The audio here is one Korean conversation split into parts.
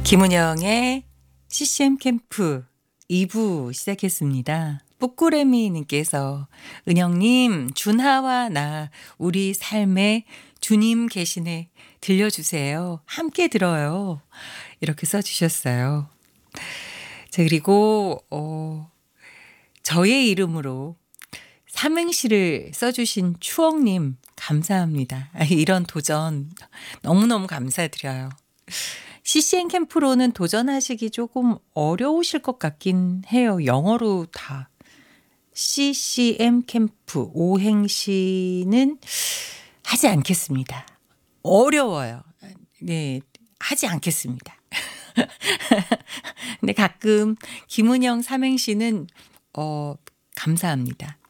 김은영의 CCM 캠프 2부 시작했습니다. 뿌꾸레미님께서 은영님, 준하와 나 우리 삶에 주님 계시네 들려주세요. 함께 들어요. 이렇게 써주셨어요. 자, 그리고 저의 이름으로 삼행시를 써주신 추억님 감사합니다. 이런 도전 너무너무 감사드려요. CCM 캠프로는 도전하시기 조금 어려우실 것 같긴 해요. 영어로 다. CCM 캠프 오행시는 하지 않겠습니다. 어려워요. 네, 하지 않겠습니다. 근데 가끔 김은영 삼행시는 감사합니다.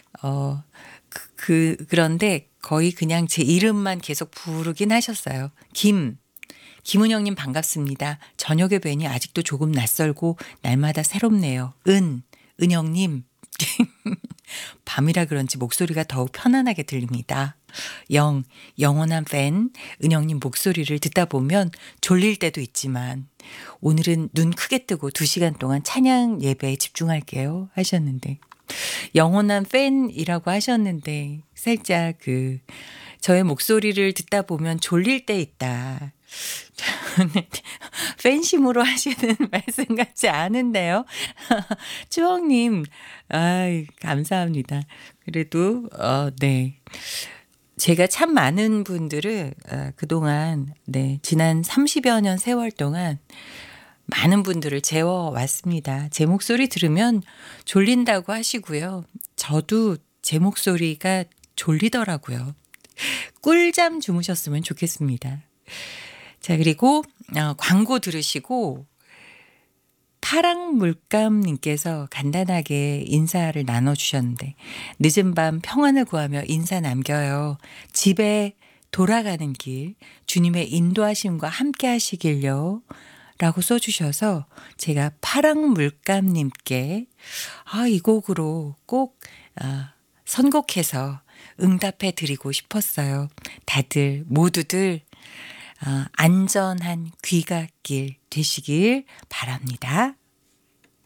그런데 거의 그냥 제 이름만 계속 부르긴 하셨어요. 김은영님 반갑습니다. 저녁에 뵈니 아직도 조금 낯설고 날마다 새롭네요. 은영님. 밤이라 그런지 목소리가 더욱 편안하게 들립니다. 영원한 팬 은영님 목소리를 듣다 보면 졸릴 때도 있지만 오늘은 눈 크게 뜨고 2시간 동안 찬양 예배에 집중할게요 하셨는데, 영원한 팬이라고 하셨는데 살짝 저의 목소리를 듣다 보면 졸릴 때 있다. 팬심으로 하시는 말씀 같지 않은데요. 추억님, 감사합니다. 그래도, 네. 제가 참 많은 분들을, 그동안, 네, 지난 30여 년 세월 동안 많은 분들을 재워왔습니다. 제 목소리 들으면 졸린다고 하시고요. 저도 제 목소리가 졸리더라고요. 꿀잠 주무셨으면 좋겠습니다. 자, 그리고 광고 들으시고 파랑물감님께서 간단하게 인사를 나눠주셨는데, 늦은 밤 평안을 구하며 인사 남겨요. 집에 돌아가는 길 주님의 인도하심과 함께 하시길요 라고 써주셔서 제가 파랑물감님께 이 곡으로 꼭 선곡해서 응답해 드리고 싶었어요. 다들 모두들 안전한 귀갓길 되시길 바랍니다.